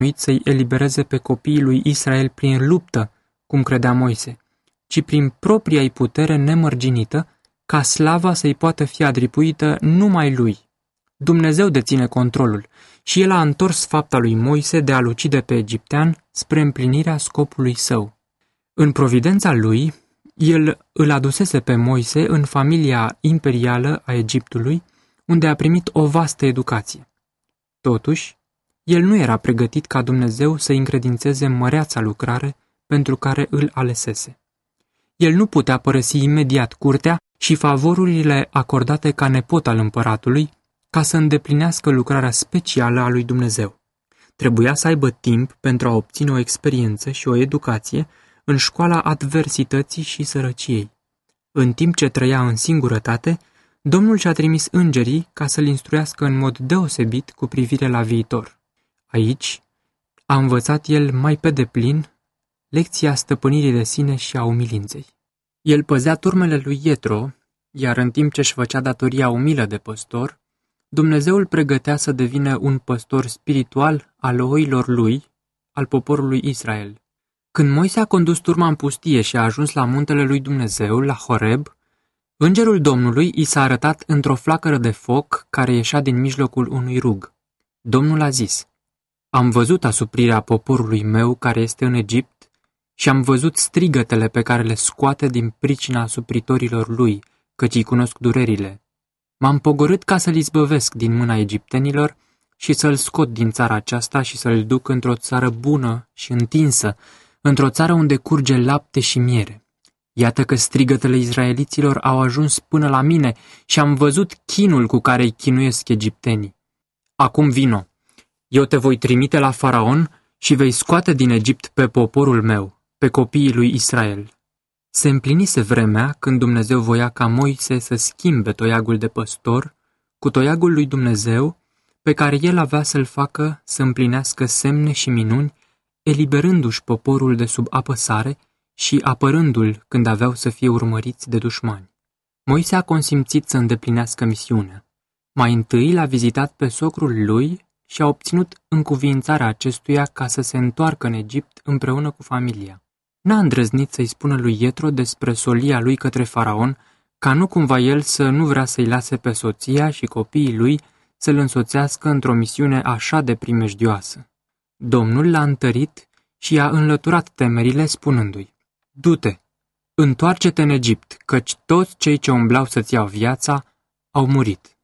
să-i elibereze pe copiii lui Israel prin luptă, cum credea Moise, ci prin propria-i putere nemărginită, ca slava să-i poată fi atribuită numai lui. Dumnezeu deține controlul și el a întors fapta lui Moise de a-l ucide pe egiptean spre împlinirea scopului său. În providența lui, el îl adusese pe Moise în familia imperială a Egiptului, unde a primit o vastă educație. Totuși, el nu era pregătit ca Dumnezeu să-i încredințeze măreața lucrare pentru care îl alesese. El nu putea părăsi imediat curtea și favorurile acordate ca nepot al împăratului, ca să îndeplinească lucrarea specială a lui Dumnezeu. Trebuia să aibă timp pentru a obține o experiență și o educație în școala adversității și sărăciei. În timp ce trăia în singurătate, Domnul și-a trimis îngerii ca să-l instruiască în mod deosebit cu privire la viitor. Aici a învățat el mai pe deplin lecția stăpânirii de sine și a umilinței. El păzea turmele lui Ietro, iar în timp ce își făcea datoria umilă de păstor, Dumnezeu îl pregătea să devină un păstor spiritual al oilor lui, al poporului Israel. Când Moise a condus turma în pustie și a ajuns la muntele lui Dumnezeu, la Horeb, îngerul Domnului i s-a arătat într-o flacără de foc care ieșea din mijlocul unui rug. Domnul a zis: Am văzut asuprirea poporului meu care este în Egipt și am văzut strigătele pe care le scoate din pricina asupritorilor lui, căci îi cunosc durerile. M-am pogorât ca să-l izbăvesc din mâna egiptenilor și să-l scot din țara aceasta și să-l duc într-o țară bună și întinsă, într-o țară unde curge lapte și miere. Iată că strigătele izraeliților au ajuns până la mine și am văzut chinul cu care îi chinuiesc egiptenii. Acum vino, eu te voi trimite la Faraon și vei scoate din Egipt pe poporul meu, pe copiii lui Israel. Se împlinise vremea când Dumnezeu voia ca Moise să schimbe toiagul de păstor cu toiagul lui Dumnezeu, pe care el avea să-l facă să împlinească semne și minuni, eliberându-și poporul de sub apăsare și apărându-l când aveau să fie urmăriți de dușmani. Moise a consimțit să îndeplinească misiunea. Mai întâi l-a vizitat pe socrul lui și a obținut încuviințarea acestuia ca să se întoarcă în Egipt împreună cu familia. N-a îndrăznit să-i spună lui Ietro despre solia lui către Faraon, ca nu cumva el să nu vrea să-i lase pe soția și copiii lui să-l însoțească într-o misiune așa de primejdioasă. Domnul l-a întărit și i-a înlăturat temerile spunându-i: Du-te, întoarce-te în Egipt, căci toți cei ce umblau să-ți iau viața au murit.